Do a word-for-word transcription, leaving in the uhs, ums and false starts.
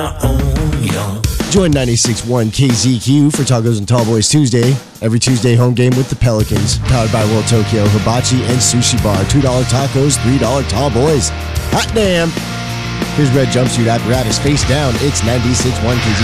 Join ninety-six point one K Z Q for Tacos and Tallboys Tuesday. Every Tuesday home game with the Pelicans. Powered by World Tokyo, Hibachi, and Sushi Bar. two dollar tacos, three dollar Tallboys. Hot damn! Here's Red Jumpsuit Apparatus face down. It's ninety-six point one K Z